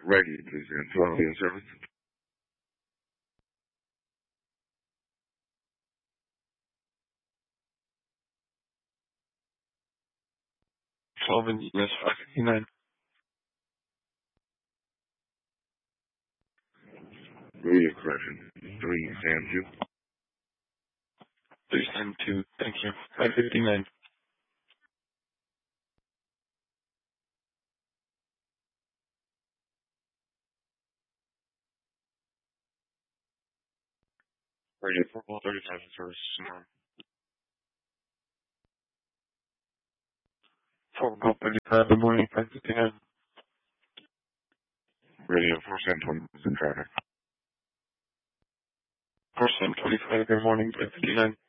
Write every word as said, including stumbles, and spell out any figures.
Ready, please, and twelve in service. twelve in U S five fifty-nine. Radio correction. three Sam two. three Sam two, thank you. five fifty-nine. Radio four thirty-five in service. four thirty-five, good morning, five fifty-nine. Radio four Sam twenty is in traffic. four Sam twenty-five, good morning, five fifty-nine.